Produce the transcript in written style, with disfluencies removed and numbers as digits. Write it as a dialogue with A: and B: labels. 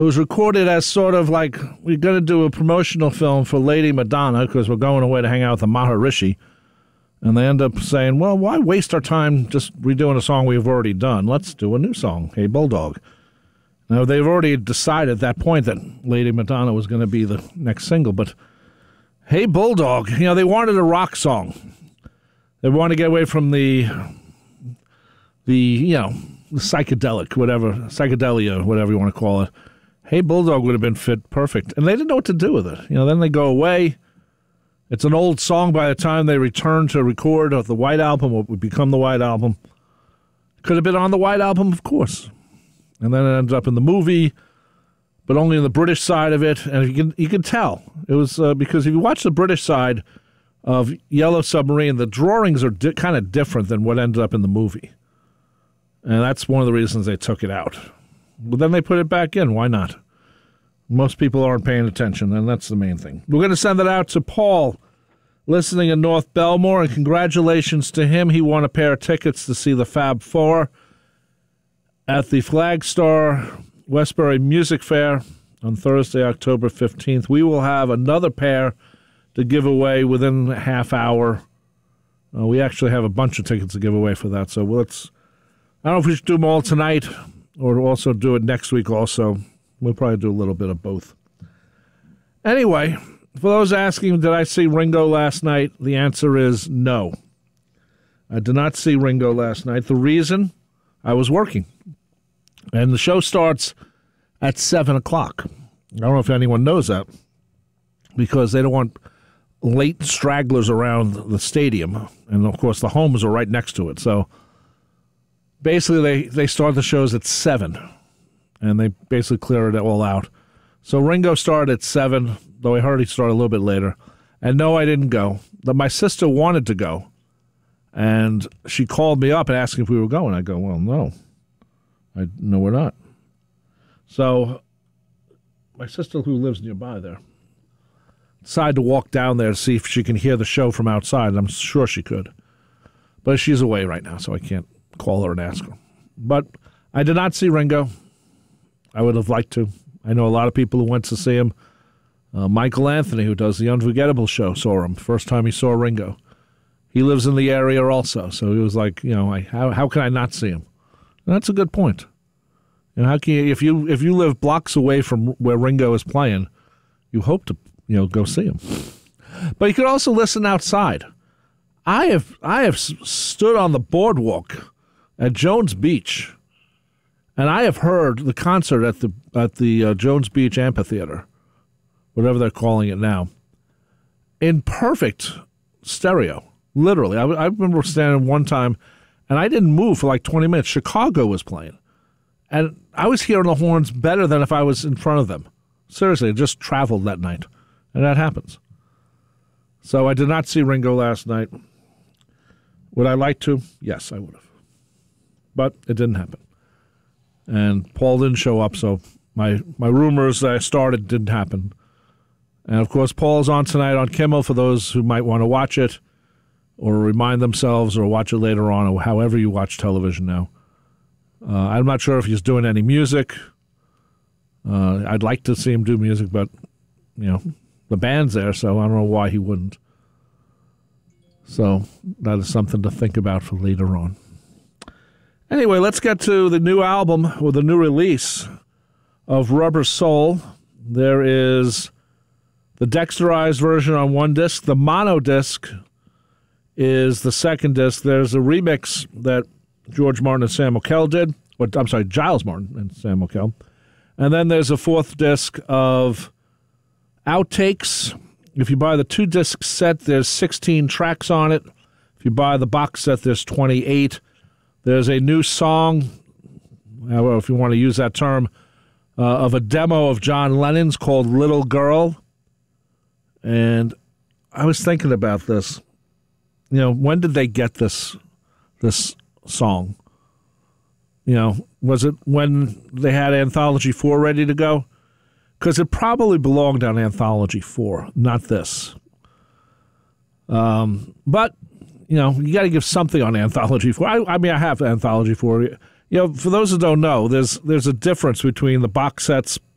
A: It was recorded as sort of like, we're going to do a promotional film for Lady Madonna because we're going away to hang out with the Maharishi. And they end up saying, well, why waste our time just redoing a song we've already done? Let's do a new song, Hey Bulldog. Now, they've already decided at that point that Lady Madonna was going to be the next single, but Hey Bulldog, they wanted a rock song. They wanted to get away from the psychedelic, psychedelia, whatever you want to call it. Hey Bulldog would have been fit perfect. And they didn't know what to do with it. Then they go away. It's an old song by the time they return to record the White Album, what would become the White Album. Could have been on the White Album, of course. And then it ends up in the movie, but only in the British side of it. And you can tell. It was because if you watch the British side of Yellow Submarine, the drawings are kind of different than what ended up in the movie. And that's one of the reasons they took it out. But then they put it back in. Why not? Most people aren't paying attention, and that's the main thing. We're going to send it out to Paul, listening in North Belmore, and congratulations to him. He won a pair of tickets to see the Fab Four at the Flagstar Westbury Music Fair on Thursday, October 15th. We will have another pair to give away within a half hour. We actually have a bunch of tickets to give away for that, so I don't know if we should do them all tonight or also do it next week also. We'll probably do a little bit of both. Anyway, for those asking, did I see Ringo last night? The answer is no. I did not see Ringo last night. The reason, I was working. And the show starts at 7 o'clock. I don't know if anyone knows that, because they don't want late stragglers around the stadium. And, of course, the homes are right next to it. So, basically, they start the shows at 7, and they basically clear it all out. So Ringo started at 7, though I heard he started a little bit later. And no, I didn't go. But my sister wanted to go, and she called me up and asked if we were going. I go, well, no. No, we're not. So my sister, who lives nearby there, decided to walk down there to see if she can hear the show from outside, and I'm sure she could. But she's away right now, so I can't call her and ask her. But I did not see Ringo. I would have liked to. I know a lot of people who went to see him. Michael Anthony, who does the Unforgettable show, saw him. First time he saw Ringo. He lives in the area also, so he was like, how can I not see him? And that's a good point. How can you, if you live blocks away from where Ringo is playing, you hope to go see him. But you could also listen outside. I have stood on the boardwalk at Jones Beach, and I have heard the concert at the Jones Beach Amphitheater, whatever they're calling it now, in perfect stereo. Literally, I remember standing one time, and I didn't move for like 20 minutes. Chicago was playing, and I was hearing the horns better than if I was in front of them. Seriously, it just traveled that night, and that happens. So I did not see Ringo last night. Would I like to? Yes, I would have. But it didn't happen. And Paul didn't show up, so my rumors that I started didn't happen. And, of course, Paul's on tonight on Kimmel for those who might want to watch it or remind themselves or watch it later on or however you watch television now. I'm not sure if he's doing any music. I'd like to see him do music, but, the band's there, so I don't know why he wouldn't. So that is something to think about for later on. Anyway, let's get to the new album or the new release of Rubber Soul. There is the Dexterized version on one disc. The mono disc is the second disc. There's a remix that George Martin and Sam O'Kell did. Giles Martin and Sam O'Kell. And then there's a fourth disc of outtakes. If you buy the 2-disc set, there's 16 tracks on it. If you buy the box set, there's 28. There's a new song, if you want to use that term, of a demo of John Lennon's called Little Girl. And I was thinking about this. When did they get this song? Was it when they had Anthology 4 ready to go? Because it probably belonged on Anthology 4, not this. But, you got to give something on Anthology 4. I have Anthology 4. For those who don't know, there's a difference between the box sets